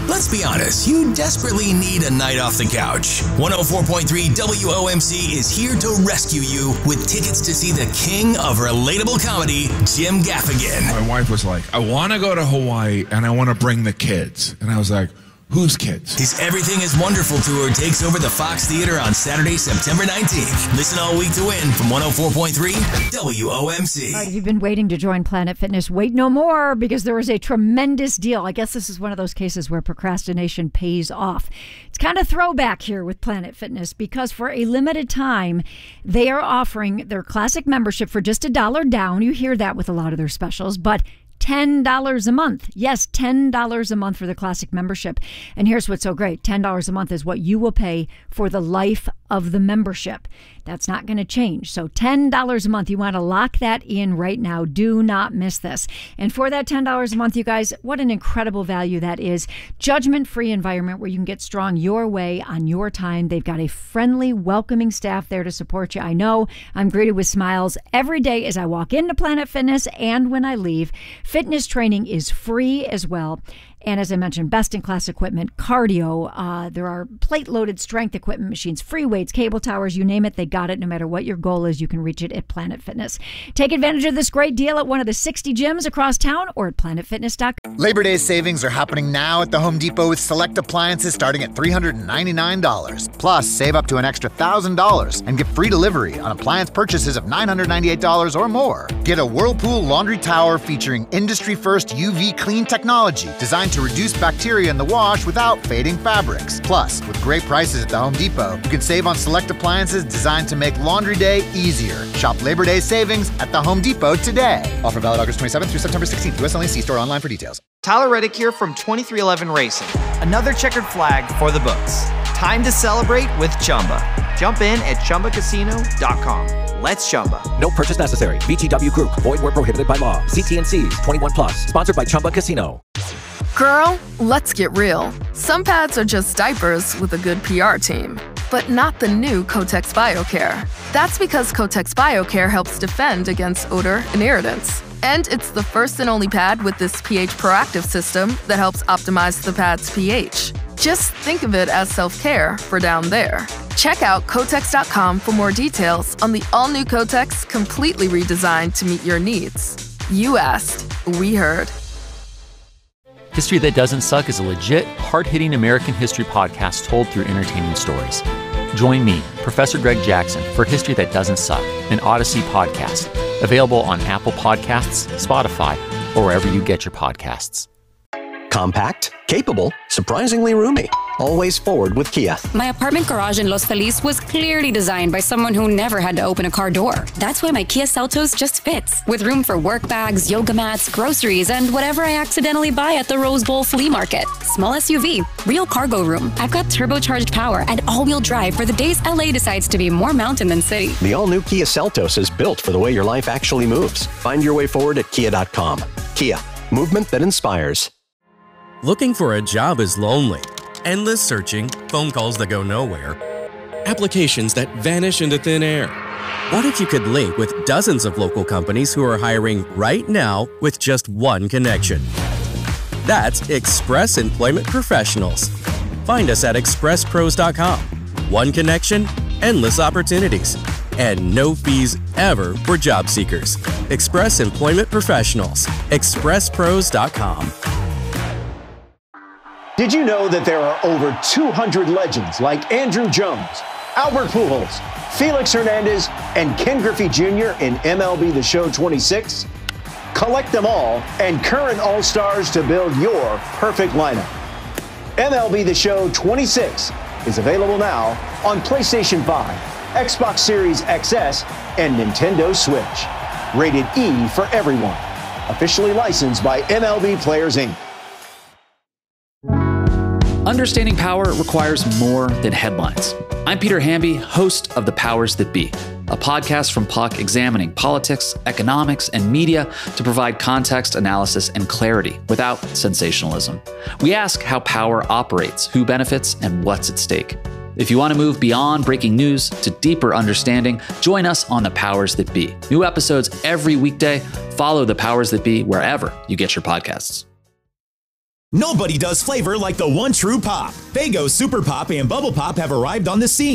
Let's be honest, you desperately need a night off the couch. 104.3 WOMC is here to rescue you with tickets to see the king of relatable comedy, Jim Gaffigan. My wife was like, I want to go to Hawaii and I want to bring the kids. And I was like, whose kids? His Everything is Wonderful tour takes over the Fox Theater on Saturday, September 19th. Listen all week to win from 104.3 WOMC. All right, if you've been waiting to join Planet Fitness, wait no more, because there is a tremendous deal. I guess this is one of those cases where procrastination pays off. It's kind of throwback here with Planet Fitness, because for a limited time, they are offering their classic membership for just $1 down. You hear that with a lot of their specials, but $10 a month. Yes, $10 a month for the classic membership. And here's what's so great. $10 a month is what you will pay for the life of the membership. That's not going to change. So $10 a month. You want to lock that in right now. Do not miss this. And for that $10 a month, you guys, what an incredible value that is. Judgment-free environment where you can get strong your way on your time. They've got a friendly, welcoming staff there to support you. I know I'm greeted with smiles every day as I walk into Planet Fitness and when I leave. Fitness training is free as well. And as I mentioned, best-in-class equipment, cardio. There are plate-loaded strength equipment machines, free weights, cable towers, you name it. They got it. No matter what your goal is, you can reach it at Planet Fitness. Take advantage of this great deal at one of the 60 gyms across town or at planetfitness.com. Labor Day savings are happening now at the Home Depot with select appliances starting at $399. Plus, save up to an extra $1,000 and get free delivery on appliance purchases of $998 or more. Get a Whirlpool laundry tower featuring industry-first UV clean technology designed to reduce bacteria in the wash without fading fabrics. Plus, with great prices at the Home Depot, you can save on select appliances designed to make laundry day easier. Shop Labor Day savings at the Home Depot today. Offer valid August 27th through September 16th. US only. See store online for details. Tyler Reddick here from 2311 Racing. Another checkered flag for the books. Time to celebrate with Chumba. Jump in at ChumbaCasino.com. Let's Chumba. No purchase necessary. VGW Group. Void where prohibited by law. See T&Cs. 21 plus. Sponsored by Chumba Casino. Girl, let's get real. Some pads are just diapers with a good PR team. But not the new Kotex BioCare. That's because Kotex BioCare helps defend against odor and irritants. And it's the first and only pad with this pH proactive system that helps optimize the pad's pH. Just think of it as self-care for down there. Check out Kotex.com for more details on the all-new Kotex, completely redesigned to meet your needs. You asked, we heard. History That Doesn't Suck is a legit, hard-hitting American history podcast told through entertaining stories. Join me, Professor Greg Jackson, for History That Doesn't Suck, an Odyssey podcast. Available on Apple Podcasts, Spotify, or wherever you get your podcasts. Compact, capable, surprisingly roomy. Always forward with Kia. My apartment garage in Los Feliz was clearly designed by someone who never had to open a car door. That's why my Kia Seltos just fits, with room for work bags, yoga mats, groceries, and whatever I accidentally buy at the Rose Bowl flea market. Small SUV, real cargo room. I've got turbocharged power and all-wheel drive for the days LA decides to be more mountain than city. The all-new Kia Seltos is built for the way your life actually moves. Find your way forward at Kia.com. Kia, movement that inspires. Looking for a job is lonely. Endless searching, phone calls that go nowhere, applications that vanish into thin air. What if you could link with dozens of local companies who are hiring right now with just one connection? That's Express Employment Professionals. Find us at expresspros.com. One connection, endless opportunities, and no fees ever for job seekers. Express Employment Professionals. expresspros.com. Did you know that there are over 200 legends like Andrew Jones, Albert Pujols, Felix Hernandez, and Ken Griffey Jr. in MLB The Show 26? Collect them all and current All-Stars to build your perfect lineup. MLB The Show 26 is available now on PlayStation 5, Xbox Series XS, and Nintendo Switch. Rated E for everyone. Officially licensed by MLB Players, Inc. Understanding power requires more than headlines. I'm Peter Hamby, host of The Powers That Be, a podcast from Puck examining politics, economics, and media to provide context, analysis, and clarity without sensationalism. We ask how power operates, who benefits, and what's at stake. If you want to move beyond breaking news to deeper understanding, join us on The Powers That Be. New episodes every weekday. Follow The Powers That Be wherever you get your podcasts. Nobody does flavor like the one true Pop. Faygo Super Pop and Bubble Pop have arrived on the scene.